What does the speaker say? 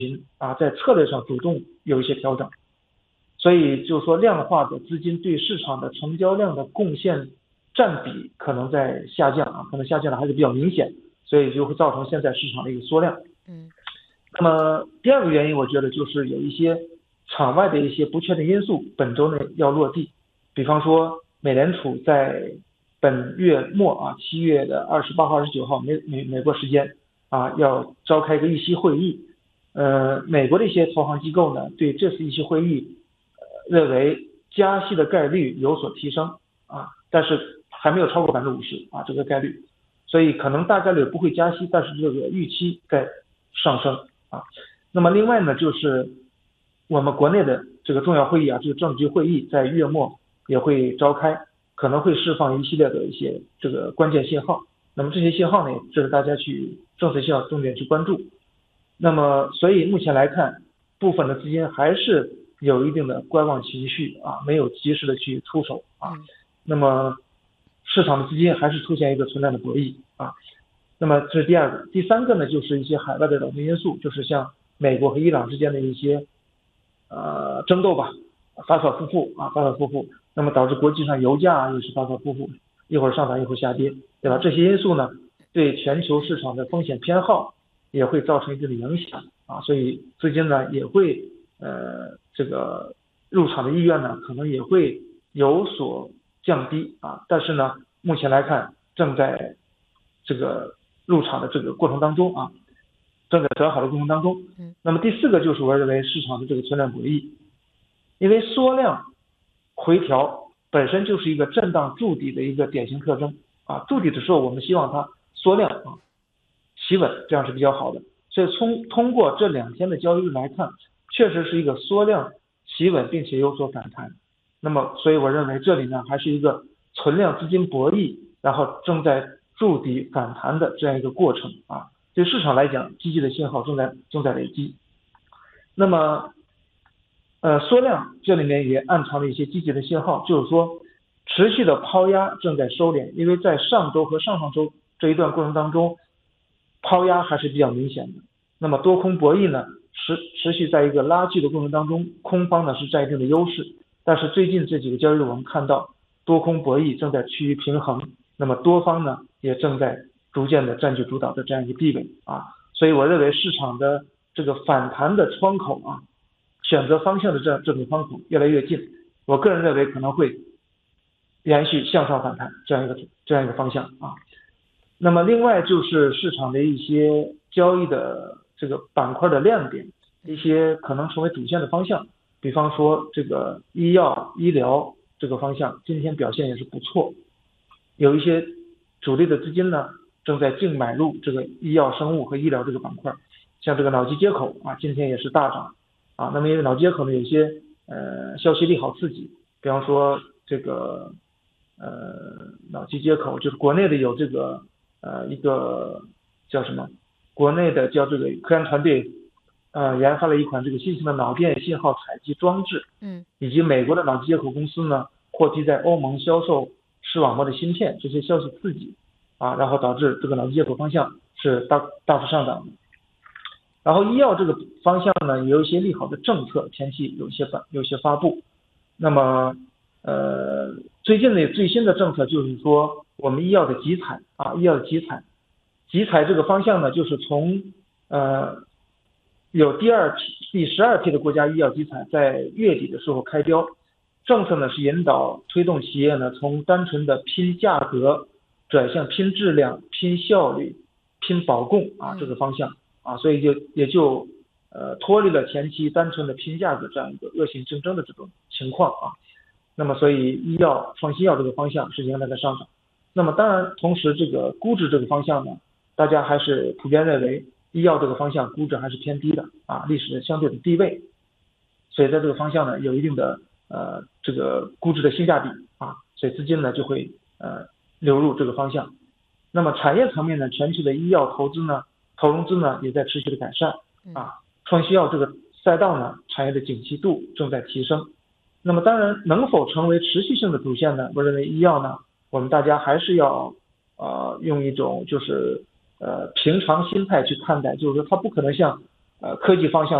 在策略上主动有一些调整，所以就是说量化的资金对市场的成交量的贡献占比可能在下降可能下降的还是比较明显，所以就会造成现在市场的一个缩量。那么第二个原因，我觉得就是有一些场外的一些不确定因素本周内要落地，比方说美联储在本月末7月28号、29号美国时间要召开一个议息会议。美国的一些投行机构呢，对这次议息会议认为加息的概率有所提升但是还没有超过50%这个概率，所以可能大概率不会加息，但是这个预期在上升那么另外呢，就是我们国内的这个重要会议这个政治局会议在月末也会召开，可能会释放一系列的一些这个关键信号。那么这些信号呢，值得大家去政策信号重点去关注。那么所以目前来看，部分的资金还是有一定的观望情绪没有及时的去出手那么市场的资金还是出现一个存量的博弈那么这是第二个。第三个呢，就是一些海外的冷静因素，就是像美国和伊朗之间的一些争斗反反复复那么导致国际上油价又是反反复复，一会儿上涨一会儿下跌，对吧？这些因素呢，对全球市场的风险偏好也会造成一定的影响所以资金呢也会这个入场的意愿呢可能也会有所降低但是呢目前来看正在这个入场的这个过程当中正在转好的过程当中。那么第四个就是我认为市场的这个存量博弈，因为缩量回调本身就是一个震荡筑底的一个典型特征筑底的时候我们希望它缩量企稳，这样是比较好的。所以通过这2天的交易日来看，确实是一个缩量企稳并且有所反弹。那么所以我认为这里呢还是一个存量资金博弈，然后正在筑底反弹的这样一个过程对市场来讲，积极的信号正在累积。那么缩量这里面也暗藏了一些积极的信号，就是说持续的抛压正在收敛，因为在上周和上上周这一段过程当中，抛压还是比较明显的。那么多空博弈呢持续在一个拉锯的过程当中，空方呢是占一定的优势，但是最近这几个交易日我们看到多空博弈正在趋于平衡，那么多方呢也正在逐渐的占据主导的这样一个地位所以我认为市场的这个反弹的窗口选择方向的这种窗口越来越近，我个人认为可能会延续向上反弹这样一个方向那么另外就是市场的一些交易的这个板块的亮点，一些可能成为主线的方向，比方说这个医药医疗这个方向今天表现也是不错，有一些主力的资金呢正在净买入这个医药生物和医疗这个板块，像这个脑机接口今天也是大涨那么因为脑机接口呢有些消息利好刺激，比方说这个脑机接口就是国内的有这个一个叫什么，国内的叫这个科研团队研发了一款这个新型的脑电信号采集装置以及美国的脑机接口公司呢获批在欧盟销售视网膜的芯片，这些消息刺激然后导致这个脑机接口方向是大幅上涨的。然后医药这个方向呢，也有一些利好的政策，前期有一些发布。那么最近的最新的政策就是说，我们医药的集采集采这个方向呢，就是从有第12批的国家医药集采在月底的时候开标，政策呢是引导推动企业呢从单纯的拼价格转向拼质量、拼效率、拼保供这个方向所以也就脱离了前期单纯的拼价格这样一个恶性竞争的这种情况那么所以医药创新药这个方向是迎来的上涨。那么当然同时这个估值这个方向呢，大家还是普遍认为医药这个方向估值还是偏低的历史的相对的低位，所以在这个方向呢有一定的这个估值的性价比所以资金呢就会流入这个方向。那么产业层面呢，全球的医药投融资呢也在持续的改善创新药这个赛道呢产业的景气度正在提升。那么当然能否成为持续性的主线呢，我认为医药呢我们大家还是要用一种就是平常心态去看待，就是说它不可能像科技方向